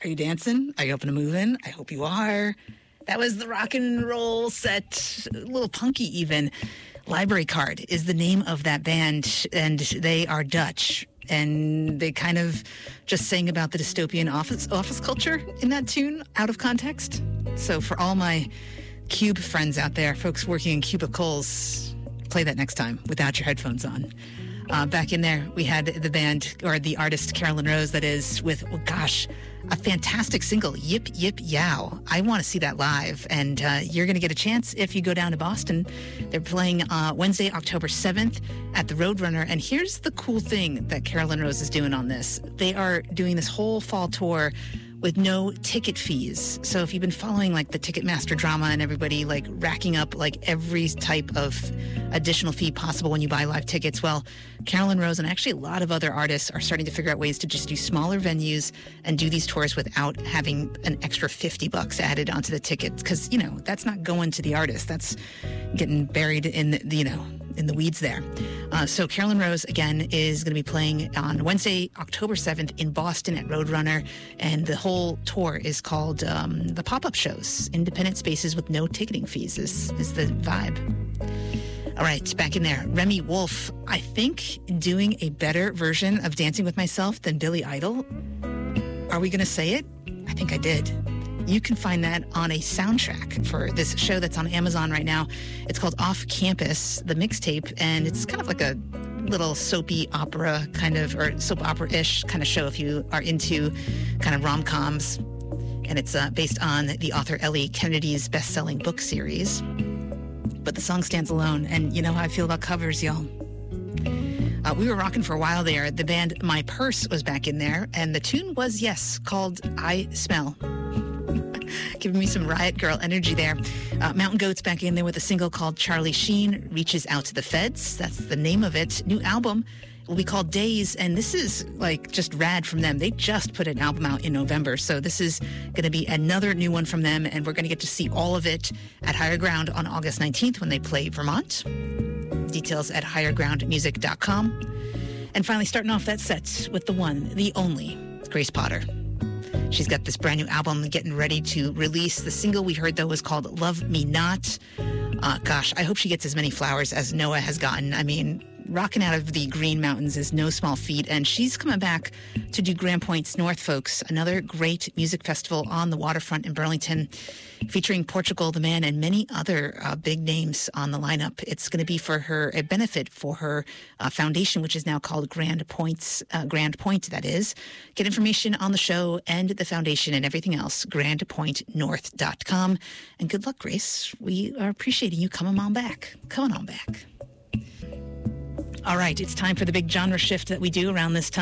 Are you dancing? Are you open to moving? I hope you are. That was the rock and roll set, a little punky even. Library Card is the name of that band, and they are Dutch. And they kind of just sang about the dystopian office culture in that tune, out of context. So for all my cube friends out there, folks working in cubicles, play that next time without your headphones on. Back in there, we had the band, or the artist Carolyn Rose, that is, with, oh gosh, a fantastic single, Yip Yip Yow. I want to see that live, and you're going to get a chance if you go down to Boston. They're playing Wednesday, October 7th at the Roadrunner, and here's the cool thing that Carolyn Rose is doing on this. They are doing this whole fall tour with no ticket fees. So if you've been following like the Ticketmaster drama and everybody like racking up like every type of additional fee possible when you buy live tickets, well, Carolyn Rose and actually a lot of other artists are starting to figure out ways to just do smaller venues and do these tours without having an extra $50 added onto the tickets. Because, you know, that's not going to the artist. That's getting buried in the, you know, in the weeds there. So Carolyn Rose, again, is going to be playing on Wednesday, October 7th in Boston at Roadrunner. And the whole tour is called the Pop-Up Shows. Independent spaces with no ticketing fees is the vibe. All right, back in there. Remy Wolf, I think, doing a better version of Dancing with Myself than Billy Idol. Are we going to say it? I think I did. You can find that on a soundtrack for this show that's on Amazon right now. It's called Off Campus, the mixtape, and it's kind of like a little soapy opera kind of, or soap opera-ish kind of show if you are into kind of rom-coms. And it's based on the author Ellie Kennedy's best-selling book series. But the song stands alone, and you know how I feel about covers, y'all. We were rocking for a while there. The band My Purse was back in there, and the tune was, yes, called I Smell. Giving me some Riot Girl energy there. Mountain Goats back in there with a single called Charlie Sheen Reaches Out to the Feds. That's the name of it. New album will be called Days, and this is like just rad from them. They just put an album out in November, so this is going to be another new one from them, and we're going to get to see all of it at Higher Ground on August 19th when they play Vermont. Details at highergroundmusic.com. And finally, starting off that set with the one, the only, Grace Potter. She's got this brand new album getting ready to release. The single we heard, though, was called Love Me Not. Gosh, I hope she gets as many flowers as Noah has gotten. I mean, rocking out of the Green Mountains is no small feat, and she's coming back to do Grand Point's North Folks, another great music festival on the waterfront in Burlington, featuring Portugal the Man and many other big names on the lineup. It's going to be for her, a benefit for her foundation, which is now called Grand Point, that is. Get information on the show and the foundation and everything else, grandpointnorth.com. And good luck, Grace. We are appreciating you coming on back. All right, it's time for the big genre shift that we do around this time.